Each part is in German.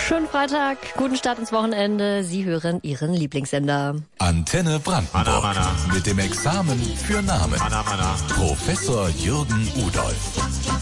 Schönen Freitag, guten Start ins Wochenende. Sie hören Ihren Lieblingssender. Antenne Brandenburg mit dem Examen für Namen. Professor Jürgen Udolph.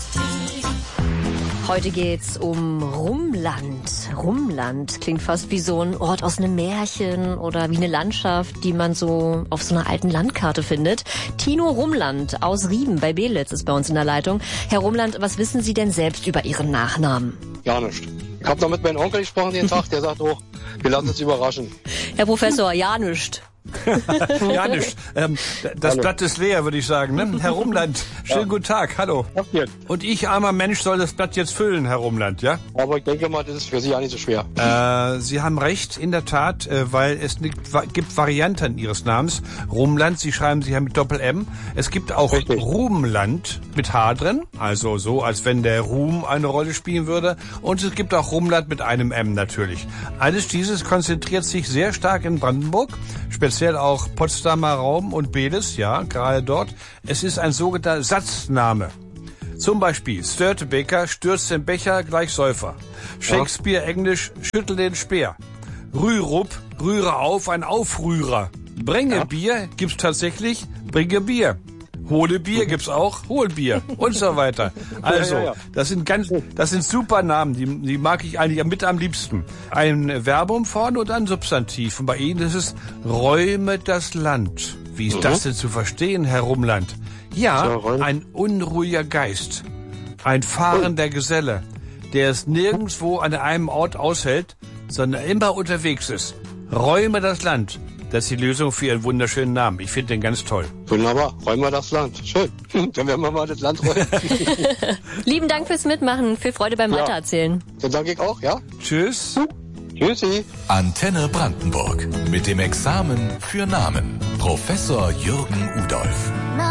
Heute geht's um Rumland. Rumland klingt fast wie so ein Ort aus einem Märchen oder wie eine Landschaft, die man so auf so einer alten Landkarte findet. Tino Rumland aus Rieben bei Belitz ist bei uns in der Leitung. Herr Rumland, was wissen Sie denn selbst über Ihren Nachnamen? Gar nicht. Ich habe noch mit meinem Onkel gesprochen den Tag, der sagt auch, wir lassen uns überraschen. Herr Professor, ja nicht. Ja, nicht. Das Blatt ist leer, würde ich sagen. Ne? Herr Rumland, schönen guten Tag, hallo. Und ich, armer Mensch, soll das Blatt jetzt füllen, Herr Rumland, ja? Aber ich denke mal, das ist für Sie ja nicht so schwer. Sie haben recht, in der Tat, weil es gibt Varianten Ihres Namens. Rumland, Sie schreiben sich ja mit Doppel-M. Es gibt auch Ruhmland mit H drin, also so, als wenn der Ruhm eine Rolle spielen würde. Und es gibt auch Rumland mit einem M natürlich. Alles dieses konzentriert sich sehr stark in Brandenburg, speziell auch Potsdamer Raum und Belitz, ja, gerade dort. Es ist ein sogenannter Satzname. Zum Beispiel Störtebeker stürzt den Becher gleich Säufer. Shakespeare Englisch schüttel den Speer. Rürup, rühre auf, ein Aufrührer. Bringe Bier gibt's tatsächlich, bringe Bier. Hole Bier gibt's auch, hol Bier und so weiter. Also, das sind super Namen, die mag ich eigentlich mit am liebsten. Ein Verbum vorne und ein Substantiv. Und bei Ihnen ist es räume das Land. Wie ist das denn zu verstehen, Herr Rumland? Ja, ein unruhiger Geist. Ein fahrender Geselle, der es nirgendwo an einem Ort aushält, sondern immer unterwegs ist. Räume das Land. Das ist die Lösung für Ihren wunderschönen Namen. Ich finde den ganz toll. Wunderbar, räumen wir das Land. Schön. Dann werden wir mal das Land räumen. Lieben Dank fürs Mitmachen. Viel Freude beim Weitererzählen. Dann danke ich auch, ja? Tschüss. Tschüssi. Antenne Brandenburg mit dem Examen für Namen. Professor Jürgen Udolph.